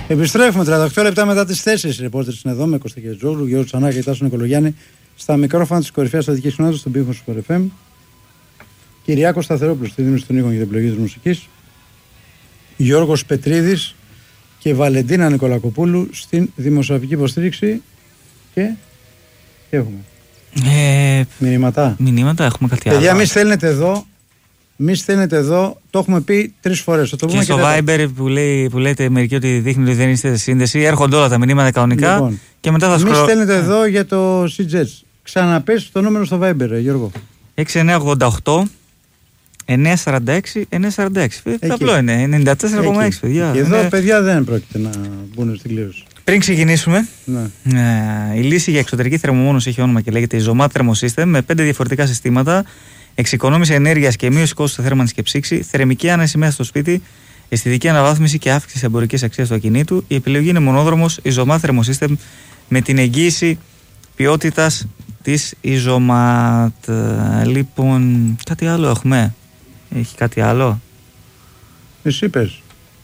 Επιστρέφουμε 38 λεπτά μετά τις 4. Οι ρεπόρτερς είναι εδώ με Κώστα Κετζόγλου, Γιώργο Τσανάκη και Τάσο Νικολογιάννη στα μικρόφωνα της κορυφαίας αθλητικής κοινότητας στον πύχο Sport FM. Κυριάκος Σταθερόπουλος στη δήμηση των ήχων και την επιλογή της μουσικής. Γιώργος Πετρίδης και Βαλεντίνα Νικολακοπούλου στην δημοσιογραφική υποστήριξη. Και τι έχουμε? Μηνύματα έχουμε κάτι άλλο. Παιδιά, μη στέλνετε εδώ, το έχουμε πει 3 φορές. Και στο Viber που λέτε μερικοί ότι δείχνει ότι δεν είστε σε σύνδεση, έρχονται όλα τα μηνύματα κανονικά. Λοιπόν, και μετά θα μη στέλνετε εδώ για το CJets. Ξαναπες το νούμερο στο Viber, Γιώργο. 6988 946 946. Απλό είναι. 94,6 παιδιά. Και εδώ παιδιά δεν πρόκειται να μπουν στην κλήρωση. Πριν ξεκινήσουμε, η λύση για εξωτερική θερμομόνωση έχει όνομα και λέγεται Isomat Thermosystem με 5 διαφορετικά συστήματα. Εξοικονόμηση ενέργειας και μείωση κόστου θέρμανσης και ψήξη, θερμική άνεση μέσα στο σπίτι, αισθητική αναβάθμιση και αύξηση εμπορικής αξίας του ακινήτου. Η επιλογή είναι μονόδρομος Isomat Thermosystem με την εγγύηση ποιότητας της Isomat. Λοιπόν, κάτι άλλο έχουμε? Έχει κάτι άλλο? Εσύ πες.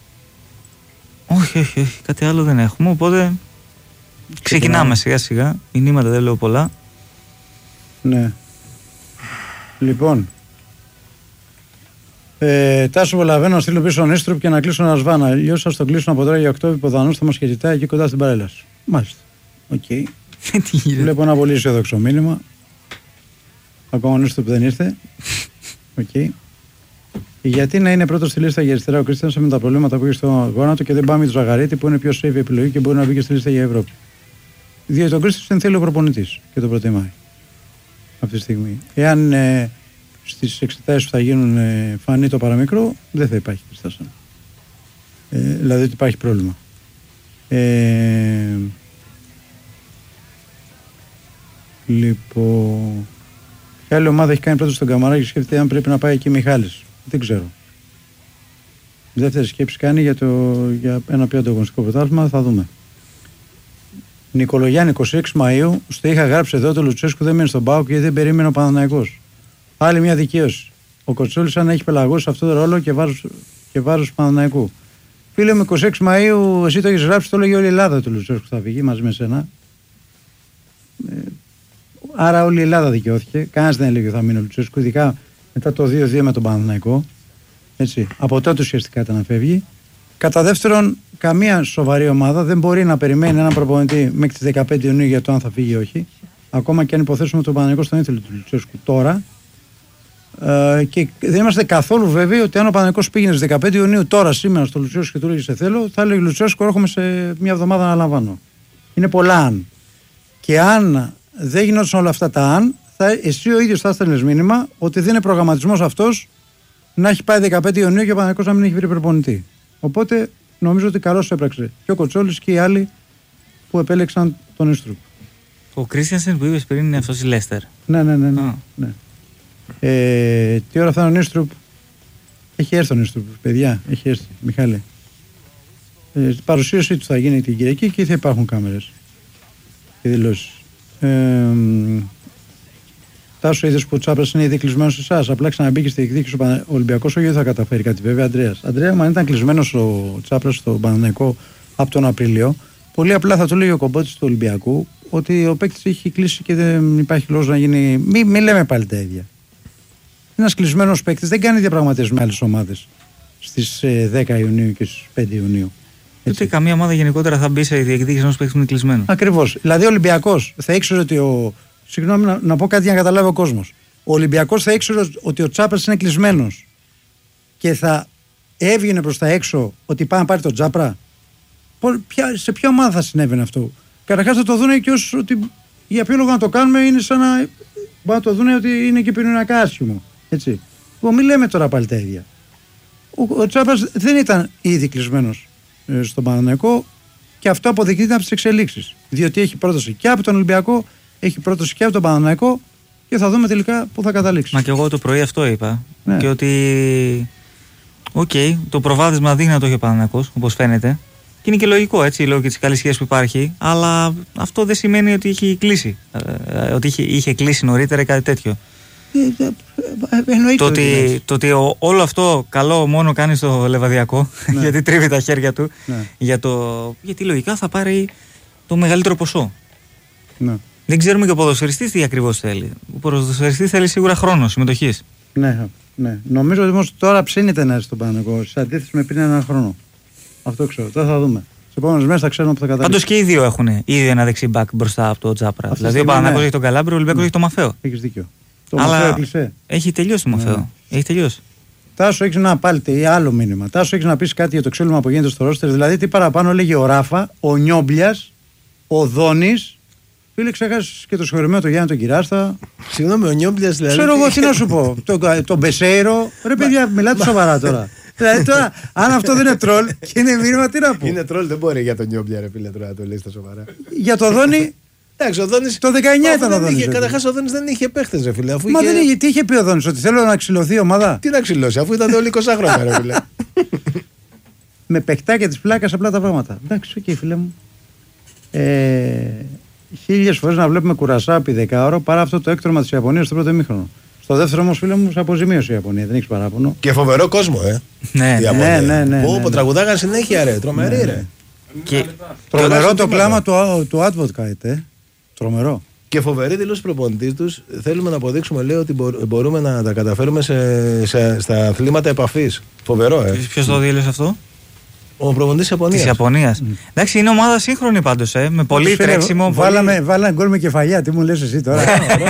Όχι, κάτι άλλο δεν έχουμε, οπότε ξεκινάμε σιγά σιγά. Μηνύματα δεν λέω πολλά. Ναι. Λοιπόν, Τάσο προλαβαίνω να στείλω πίσω τον Έστρουπ και να κλείσω ένα Σβάνα. Αλλιώς θα το κλείσουν από τώρα για Οκτώβρη Ποδανούς, θα μας χαιρετάει εκεί κοντά στην παρέλαση. Μάλιστα. Οκ. Βλέπω ένα πολύ αισιόδοξο μήνυμα. Ακόμα ο Έστρουπ δεν ήρθε. Οκ. Γιατί να είναι πρώτο στη λίστα για αριστερά ο Κρίστιανς με τα προβλήματα που έχει στο γόνατο και δεν πάμε με τον Ζαγαρίτη που είναι πιο safe επιλογή και μπορεί να μπει και στη λίστα για Ευρώπη? Διότι τον Κρίστιανς δεν θέλει ο προπονητής και το προτιμάει αυτή τη στιγμή. Εάν στις εξετάσεις που θα γίνουν φανεί το παραμικρό, δεν θα υπάρχει Κρίστιανς. Δηλαδή ότι υπάρχει πρόβλημα. Λοιπόν, ποια άλλη ομάδα έχει κάνει πρώτο στον Καμαρά και σκέφτεται αν πρέπει να πάει εκεί Μιχάλης? Δεν ξέρω. Δεύτερη σκέψη κάνει για ένα πιο ανταγωνιστικό πρωτάθλημα, θα δούμε. Νικολογιάννη, 26 Μαΐου, στο είχα γράψει εδώ, το Λουτσέσκου δεν μένει στον ΠΑΟΚ και δεν περίμενε ο Παναθηναϊκός. Άλλη μια δικαίωση. Ο Κοτσόλης αν έχει πελαγώσει σε αυτό το ρόλο και βάρος του Παναθηναϊκού. Φίλε μου, 26 Μαΐου, εσύ το έχεις γράψει, το έλεγε όλη η Ελλάδα του Λουτσέσκου θα φύγει μαζί με σένα. Άρα όλη η Ελλάδα δικαιώθηκε. Κανένας δεν έλεγε ότι θα μείνει ο Λουτσέσκου, ειδικά μετά το 2-2 με τον Παναθηναϊκό. Έτσι. Από τότε ουσιαστικά ήταν να φεύγει. Κατά δεύτερον, καμία σοβαρή ομάδα δεν μπορεί να περιμένει έναν προπονητή μέχρι τις 15 Ιουνίου για το αν θα φύγει ή όχι. Ακόμα και αν υποθέσουμε ότι ο Παναθηναϊκός τον ήθελε του Λουτσέσκου τώρα. Και δεν είμαστε καθόλου βέβαιοι ότι αν ο Παναθηναϊκός πήγαινε στις 15 Ιουνίου τώρα, σήμερα, στο Λουτσέσκου και του έλεγε σε θέλω, θα έλεγε Λουτσέσκου, έρχομαι σε μια εβδομάδα να λαμβάνω. Είναι πολλά αν. Και αν δεν γινόταν όλα αυτά τα αν, εσύ ο ίδιος θα έστελνες μήνυμα ότι δεν είναι προγραμματισμός αυτός να έχει πάει 15 Ιουνίου και ο Παναθηναϊκός να μην έχει βρει προπονητή. Οπότε νομίζω ότι καλώς έπραξε και ο Κοτσόλης και οι άλλοι που επέλεξαν τον Έστρουπ. Ο Κρίστιανσεν που είπες πριν είναι αυτός η Λέστερ. Ναι. Τι ώρα θα είναι ο Έστρουπ? Έχει έρθει ο Έστρουπ, παιδιά. Έχει έρθει, Μιχάλη. Παρουσίασή του θα γίνει την Κυριακή και θα υπάρχουν κάμερες και δηλώσεις. Τάσο, είδες που ο Τσάπρας είναι ήδη κλεισμένος σε εσάς. Απλά ξαναμπήκε στη διεκδίκηση ο Ολυμπιακός, όχι θα καταφέρει κάτι βέβαια. Αντρέα, μα αν ήταν κλεισμένος ο Τσάπρας στο Παναθηναϊκό από τον Απρίλιο, πολύ απλά θα του λέει ο κομπότης του Ολυμπιακού ότι ο παίκτης έχει κλείσει και δεν υπάρχει λόγος να γίνει. Μην λέμε πάλι τα ίδια. Ένας κλεισμένος παίκτης δεν κάνει διαπραγματεύσεις με άλλες ομάδες στις 10 Ιουνίου και στις 5 Ιουνίου. Ούτε καμία ομάδα γενικότερα θα μπει σε διεκδίκηση ενός παίκτη που είναι κλεισμένο. Ακριβώς. Δηλαδή ο Ολυμπιακός θα ήξερε ότι Συγγνώμη να πω κάτι για να καταλάβει ο κόσμος. Ο Ολυμπιακός θα ήξερε ότι ο Τσάπρας είναι κλεισμένος και θα έβγαινε προς τα έξω ότι πάει να πάρει τον Τσάπρα. Σε ποια ομάδα θα συνέβαινε αυτό? Καταρχάς θα το δούνε και ως ότι για ποιο λόγο να το κάνουμε είναι σαν να. Μπορεί να το δούνε ότι είναι και πυρηνικά άσχημο. Έτσι. Μην λέμε τώρα πάλι τα ίδια. Ο Τσάπρας δεν ήταν ήδη κλεισμένος στον Παναθηναϊκό και αυτό αποδεικνύεται από τις εξελίξεις. Διότι έχει πρόταση και από τον Ολυμπιακό, έχει πρόταση και από τον Παναθηναϊκό και θα δούμε τελικά πού θα καταλήξει. Μα και εγώ το πρωί αυτό είπα. Ναι. Και ότι. Το προβάδισμα δείχνει να το έχει ο Παναθηναϊκός, όπως φαίνεται. Και είναι και λογικό, έτσι, λόγω και της καλής σχέσης που υπάρχει. Αλλά αυτό δεν σημαίνει ότι έχει κλείσει. Ότι είχε κλείσει νωρίτερα ή κάτι τέτοιο. Το ότι όλο αυτό καλό μόνο κάνει στο Λεβαδιακό, γιατί τρίβει τα χέρια του, γιατί λογικά θα πάρει το μεγαλύτερο ποσό. Ναι. Δεν ξέρουμε και ο ποδοσφαιριστής τι ακριβώς θέλει. Ο ποδοσφαιριστής θέλει σίγουρα χρόνο συμμετοχής. Ναι. Νομίζω ότι όμως τώρα ψήνεται να έρθει στον Παναθηναϊκό, σε αντίθεση με πριν έναν χρόνο. Αυτό ξέρω. Τώρα θα δούμε. Στις επόμενες μέρες θα ξέρουμε που θα καταλήξει. Πάντως και οι δύο έχουν ήδη ένα δεξί μπακ μπροστά από το Τζάπρα. Δηλαδή ο Παναθηναϊκός έχει τον Καλάμπριο, ο Ολυμπιακός έχει τον Μαφαίο. Έχεις δίκιο. Αλλά έχει τελειώσει το Μαφαίο. Έχει τελειώσει. Τάσο, έχεις να πάλι άλλο μήνυμα. Τάσο, έχεις να πεις κάτι για το ξύλωμα που γίνεται στο ρόστερ. Δηλαδή, τι παραπάνω λέγει ο Ράφα, ο Νιόμπλιας, ο Δόνης. Φίλε, ξέχασες και το συγχωρημένο το Γιάννη τον Κυράστα. Συγγνώμη, ο Νιόμπλιας δηλαδή. Ξέρω εγώ τι να σου πω. Τον Μπεσέιρο. Ρε παιδιά, μιλάτε σοβαρά τώρα. Δηλαδή τώρα, αν αυτό δεν είναι τρόλ και είναι μήνυμα, τι να πω. Είναι τρόλ, δεν μπορεί για τον Νιόμπλια, ρε φίλε, τώρα να το λέει στα σοβαρά. Για το Δόνη. Εντάξει, ο Δόνης. Το 19 ήταν ο Δόνης. Καταρχάς ο Δόνης δεν είχε παίχτες, ρε φίλε. Μα δεν είχε. Τι είχε πει ο Δόνης, ότι θέλω να ξυλωθεί η ομάδα. Τι να ξυλώσει, αφού ήταν όλοι 20 χρόνια, ρε φίλε. Με παιχτάκια της πλάκας απλά τα πράγματα. Εντάξει, οκ, φίλε μου. 1000 φορές να βλέπουμε κουρασά επί 10 ώρες παρά αυτό το έκτρωμα της Ιαπωνίας στο πρώτο ημίχρονο. Στο δεύτερο όμως, φίλε μου, σε αποζημίωσε η Ιαπωνία, δεν έχεις παράπονο. Και φοβερό κόσμο, Ναι. Που τραγουδάγαν συνέχεια, ρε. Τρομερή, ρε. Τρομερό το κλάμα του Advocate, τρομερό. Και φοβερή δηλώση προπονητής τους. Θέλουμε να αποδείξουμε, λέει, ότι μπορούμε να τα καταφέρουμε στα αθλήματα επαφής. Φοβερό, Ποιος το δήλωσε αυτό? Ο προπονητής της Ιαπωνίας. Εντάξει, είναι ομάδα σύγχρονη πάντως, με πολύ τρέξιμο. Βάλανε γκολ με κεφαλιά, τι μου λες εσύ τώρα.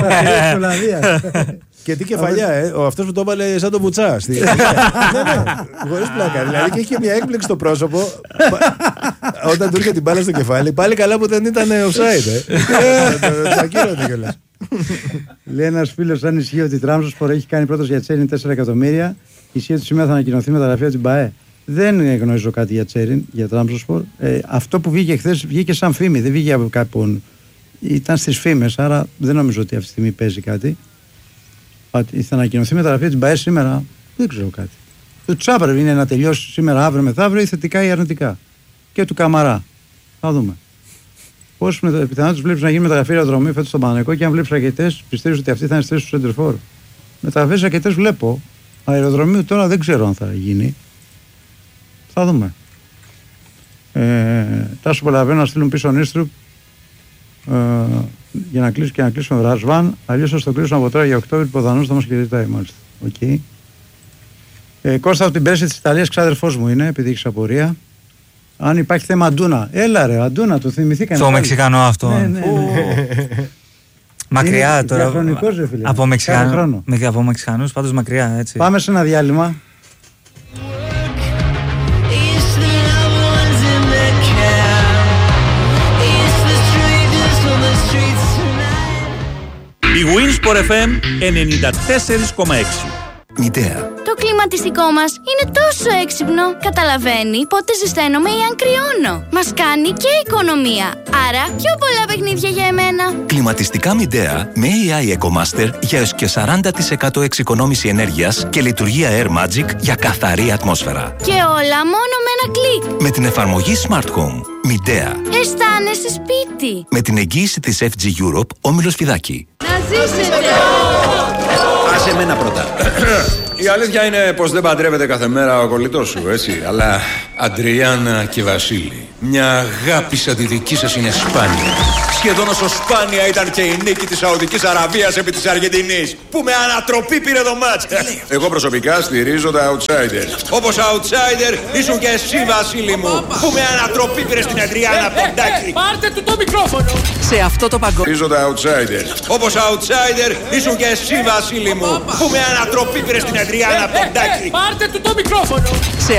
Και τι κεφαλιά, αυτός που το έβαλε σαν τον Βουτσά. Χωρίς πλάκα. Δηλαδή και είχε μια έκπληξη στο πρόσωπο. Όταν του έρχεται την μπάλα στο κεφάλι, πάλι καλά που δεν ήταν offside. Το ακύρωνε κιόλας. Λέει ένας φίλος, αν ισχύει ότι η Τραμζονspor έχει κάνει πρώτος για Τσέριν 4 εκατομμύρια, ισχύει ότι σήμερα θα ανακοινωθεί μεταγραφή από την ΠΑΕ. Δεν γνωρίζω κάτι για Τσέριν, για Τραμζονspor. Αυτό που βγήκε χθες βγήκε σαν φήμη, δεν βγήκε από κάποιον. Ήταν στις φήμες, άρα δεν νομίζω ότι αυτή τη στιγμή παίζει κάτι. Θα ανακοινωθεί μεταγραφή της ΠΑΕ σήμερα, δεν ξέρω κάτι. Το Τσάπρα είναι να τελειώσει σήμερα, αύριο μεθαύριο, ή θετικά ή αρνητικά. Και του Καμαρά. Θα δούμε. Πώς πιθανότητες βλέπεις να γίνει μεταγραφή αεροδρομίου φέτος στον Παναθηναϊκό και αν βλέπεις ρακετές, πιστεύεις ότι αυτή θα είναι στη θέση του Σέντερφορ. Μεταγραφές ρακετές βλέπω. Αεροδρομίου τώρα δεν ξέρω αν θα γίνει. Θα δούμε. Τάσο προλαβαίνω να στείλουν πίσω Νίστρουπ για να κλείσει και να κλείσουμε Ρασβάν. Αλλιώς θα το κλείσουμε από τώρα για Οκτώβριο που ο Δανός θα μας χαιρετάει μάλιστα. Okay. Κώστα από την Πέρση της Ιταλίας, ξάδερφός μου είναι, επειδή έχεις απορία. Αν υπάρχει θέμα Αντούνα. Έλα ρε, Αντούνα, το θυμηθήκανε. Το Μεξικανό αυτό. Ναι. Μακριά είναι τώρα. Διαχρονικός, ρε φίλε. Από Μεξικανούς, πάντως μακριά, έτσι. Πάμε σε ένα διάλειμμα. Η Winsport FM 94,6. Μητέα. Το κλιματιστικό μας είναι τόσο έξυπνο. Καταλαβαίνει πότε ζεσταίνομαι ή αν κρυώνω. Μας κάνει και οικονομία. Άρα πιο πολλά παιχνίδια για εμένα. Κλιματιστικά Μητέα με AI EcoMaster για έως και 40% εξοικονόμηση ενέργειας και λειτουργία Air Magic για καθαρή ατμόσφαιρα. Και όλα μόνο με ένα κλικ. Με την εφαρμογή Smart Home. Μητέα. Αισθάνεσαι σπίτι. Με την εγγύηση της FG Europe, Όμιλος Φιδάκη. Να ζήσετε! Άσε εμένα πρώτα. Η αλήθεια είναι πως δεν παντρεύεται κάθε μέρα ο κολλητός σου, έτσι. Αλλά Αντριάννα και Βασίλη, μια αγάπη σαν τη δική σας είναι σπάνια. Σχεδόν όσο σπάνια ήταν και η νίκη της Σαουδικής Αραβίας επί της Αργεντινής, που με ανατροπή πήρε το μάτς. Εγώ προσωπικά στηρίζω τα outsiders. Όπως outsider ήσουν και εσύ, Βασίλη μου, που με ανατροπή πήρε στην Αντριάννα Ποντάκη. Πάρτε του το μικρόφωνο. Σε αυτό το παγκόσμιο. Στηρίζω τα outsiders. Όπως outsider ήσουν και εσύ, Βασίλη μου, που με ανατροπή πήρε στην Αντριάννα Ποντάκη. Πάρτε του το μικρόφωνο.